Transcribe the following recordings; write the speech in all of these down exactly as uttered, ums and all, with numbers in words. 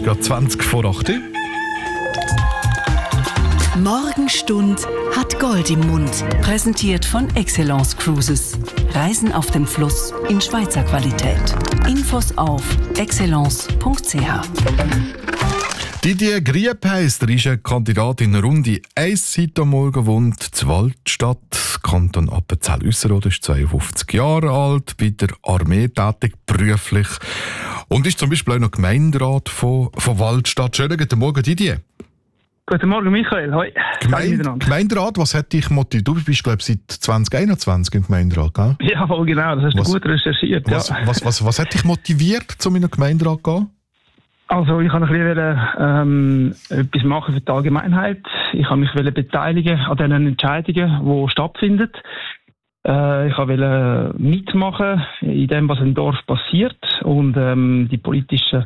gerade zwanzig vor acht. Morgenstund hat Gold im Mund. Präsentiert von Excellence Cruises. Reisen auf dem Fluss in Schweizer Qualität. Infos auf excellence punkt c h. Didier Griepeister ist eine Kandidatin in Runde eins heute Morgen, wohnt zu Waldstadt, Kanton Appenzell-Ausserrhoden, ist zweiundfünfzig Jahre alt, bei der Armee tätig, beruflich und ist zum Beispiel auch noch Gemeinderat von, von Waldstadt. Schönen guten Morgen, Didier. Guten Morgen, Michael. Hoi. Gemein- Gemeinderat, was hat dich motiviert? Du bist, glaube ich, seit zwanzig einundzwanzig im Gemeinderat, gell? Ja, voll genau, das hast Was- du gut recherchiert. Was, Ja. was, was, was hat dich motiviert, zu meinem Gemeinderat zu gehen? Also ich wollte ein bisschen ähm, etwas machen für die Allgemeinheit. Ich wollte mich beteiligen an den Entscheidungen, die stattfinden. Äh, ich wollte mitmachen in dem, was im Dorf passiert. Und ähm, die politische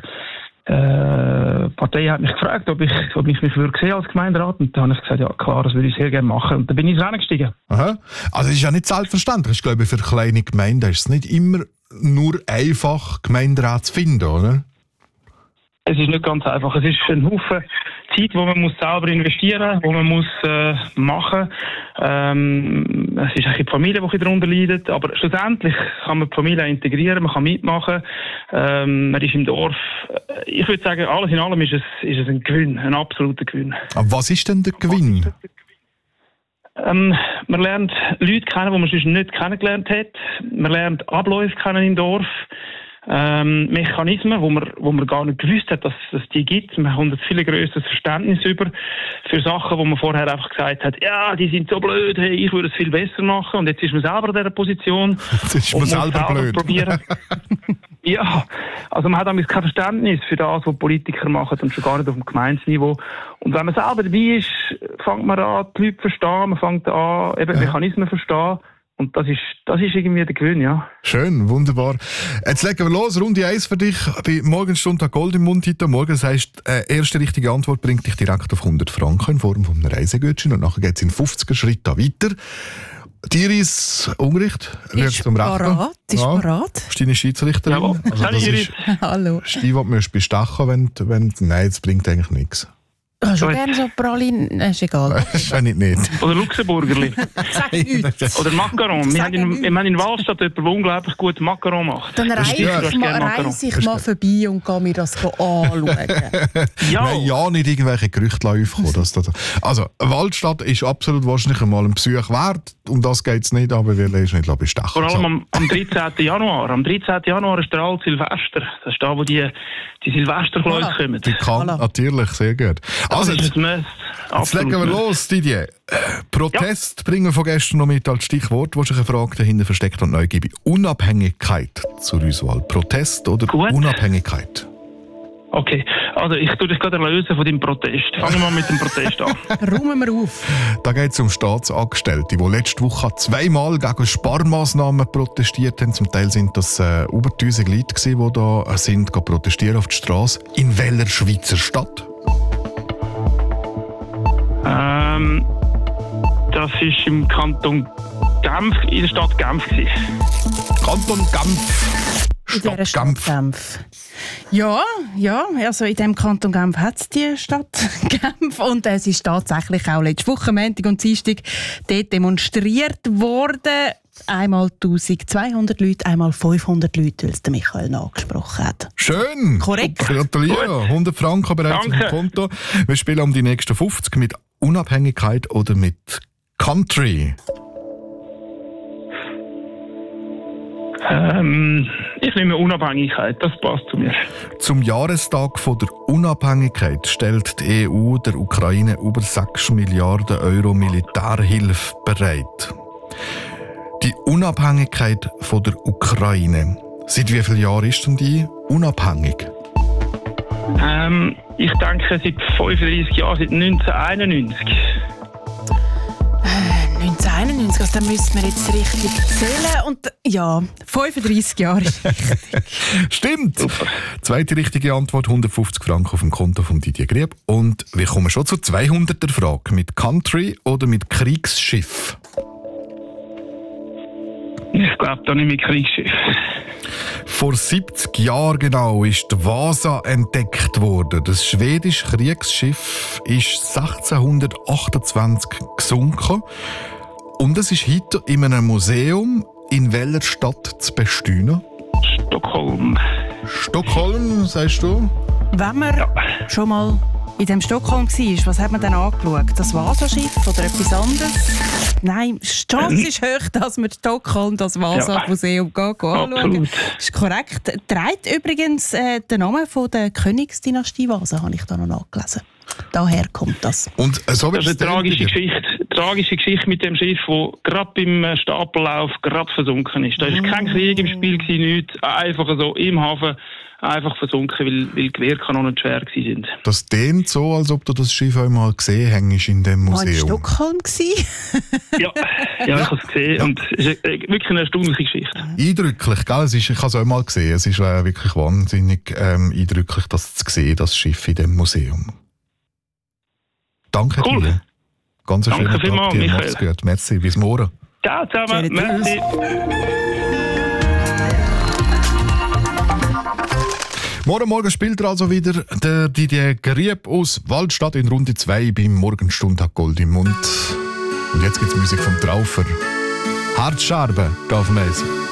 äh, Partei hat mich gefragt, ob ich, ob ich mich würde sehen als Gemeinderat. Und da habe ich gesagt, ja klar, das würde ich sehr gerne machen. Und dann bin ich ins Rennen gestiegen. Aha. Also es ist ja nicht selbstverständlich. Ich glaube, für kleine Gemeinden ist es nicht immer nur einfach, Gemeinderat zu finden, oder? Es ist nicht ganz einfach. Es ist ein Haufen Zeit, die man muss selber investieren muss, die man muss äh, machen. Ähm, es ist eigentlich die Familie, die darunter leidet. Aber schlussendlich kann man die Familie integrieren, man kann mitmachen. Ähm, man ist im Dorf. Ich würde sagen, alles in allem ist es, ist es ein Gewinn, ein absoluter Gewinn. Aber was ist denn der Gewinn? Ähm, man lernt Leute kennen, die man sonst nicht kennengelernt hat. Man lernt Abläufe kennen im Dorf. Ähm, Mechanismen, wo man, wo man gar nicht gewusst hat, dass es die gibt. Man hat ein viel grösseres Verständnis über für Sachen, wo man vorher einfach gesagt hat, ja, die sind so blöd, hey, ich würde es viel besser machen. Und jetzt ist man selber in dieser Position. Jetzt ist man und muss selber blöd. Probieren. Ja, also man hat eigentlich kein Verständnis für das, was Politiker machen und schon gar nicht auf dem Gemeindsniveau. Und wenn man selber dabei ist, fängt man an, die Leute zu verstehen, man fängt an, eben Ja. Mechanismen zu verstehen. Und das ist, das ist irgendwie der Gewinn, ja. Schön, wunderbar. Jetzt legen wir los, Runde eins für dich. Bei Morgenstunde hat Gold im Mund heute Morgen. Das heisst, äh, erste richtige Antwort bringt dich direkt auf hundert Franken in Form von einem Reisegutschein. Und nachher geht es in fünfziger Schritten weiter. Iris Ungericht, Ist schaust zum Rechner. parat, ist Ja. parat. Das ist deine Schiedsrichterin. Jawohl. Also Hallo, das Iris. ist Hallo. die, was du bestechen wenn, wenn Nein, das bringt eigentlich nichts. Ich habe schon Gut. gerne so Pralinen. Äh, Ist egal. Wahrscheinlich nicht. Oder Luxemburgerli. Sag nichts. Oder Macaron. Wir Sag haben, in, nichts. wir haben in Waldstadt jemanden, der unglaublich gut Macaron macht. Dann reise ja, du ich hast mal, gerne Macaron. reise ich mal vorbei und gehe mir das anschauen. Ja, Nein, ja, nicht irgendwelche Gerüchte aufkommen. Dass das, also, Waldstadt ist absolut wahrscheinlich einmal ein Besuch wert. Um das geht es nicht, aber wir lesen nicht bestechen. vor allem am, am dreizehnten Januar. Am dreizehnten Januar ist der alte Silvester. Das ist da, wo die, die Silvesterkleuse Voilà. kommen. Die kann, Voilà. natürlich, sehr gut. Also, Das jetzt, ist ein Must. jetzt Absolut legen wir Must. los, Didier. Äh, Protest bringen wir von gestern noch mit als Stichwort, wo sich eine Frage dahinter versteckt und Neugier. Unabhängigkeit zur Auswahl. Protest oder Gut. Unabhängigkeit? Okay, also ich tue dich gerade erlösen von deinem Protest. Fangen wir mal mit dem Protest an. Räumen wir auf. Da geht es um Staatsangestellte, die letzte Woche zweimal gegen Sparmaßnahmen protestiert haben. Zum Teil sind das äh, über tausend Leute, gewesen, die da sind, gehen protestieren auf die Straße. In welcher Schweizer Stadt? Ähm, das ist im Kanton Genf, in der Stadt Genf gewesen. Kanton Genf. In dieser Stadt Genf. Genf. Ja, ja, also in diesem Kanton Genf hat es die Stadt Genf und es ist tatsächlich auch letzte Woche, Montag und Dienstag, dort demonstriert worden. Einmal eintausendzweihundert Leute, einmal fünfhundert Leute, weil es der Michael angesprochen hat. Schön. Korrekt. Gratuliere. hundert Franken bereits auf dem Danke. Konto. Wir spielen um die nächsten fünfzig mit Unabhängigkeit oder mit Country. Ähm, ich nehme Unabhängigkeit, das passt zu mir. Zum Jahrestag von der Unabhängigkeit stellt die E U der Ukraine über sechs Milliarden Euro Militärhilfe bereit. Die Unabhängigkeit von der Ukraine. Seit wie vielen Jahren ist denn die unabhängig? Ähm, ich denke seit fünfunddreissig Jahren, seit neunzehnhunderteinundneunzig. neunzehnhunderteinundneunzig, also dann müssten wir jetzt richtig zählen. Und ja, fünfunddreissig Jahre ist richtig. Stimmt! Zweite richtige Antwort, hundertfünfzig Franken auf dem Konto von Didier Grieb. Und wir kommen schon zur zweihunderter Frage. Mit Country oder mit Kriegsschiff? Ich glaube, da nicht mit Kriegsschiff. Vor siebzig Jahren genau ist die Vasa entdeckt worden. Das schwedische Kriegsschiff ist sechzehnhundertachtundzwanzig gesunken. Und es ist heute in einem Museum. In welcher Stadt zu bestehen? Stockholm. Stockholm, sagst du? Wenn man Ja. schon mal in dem Stockholm war, was hat man dann angeschaut? Das Vasa-Schiff oder etwas anderes? Nein, die Chance ist hoch, dass man in Stockholm das Vasa-Museum ja. anschauen. Absolut. Das ist korrekt. Trägt übrigens äh, den Namen von der Königsdynastie Vasa, habe ich da noch nachgelesen. Daher kommt das. Und äh, so Das ist eine tragische Geschichte. Geschichte. Tragische Geschichte mit dem Schiff, das gerade beim Stapellauf gerade versunken ist. Da war kein Krieg im Spiel, nichts. Einfach so im Hafen einfach versunken, weil, weil die Gewehrkanonen schwer waren. Das klingt so, als ob du das Schiff einmal gesehen hast in dem War in Museum. Stockholm gsi? Ja, ja, ich habe es gesehen und es ist eine- wirklich eine erstaunliche Geschichte. Eindrücklich, gell? Es ist, ich habe es auch mal gesehen. Es ist äh, wirklich wahnsinnig ähm, eindrücklich, das zu sehen, das Schiff in dem Museum. Danke Cool. dir. Ganz einen Danke schönen Tag vielmals, dir. Michael. Mach's gut. Merci. Bis morgen. Ciao zusammen. Schönen Tag. Merci. Morgen Morgen spielt er also wieder der Didier Grieb aus Waldstadt in Runde zwei beim Morgenstund hat Gold im Mund. Und jetzt gibt's Musik vom Traufer. Hartscherben, darf man essen.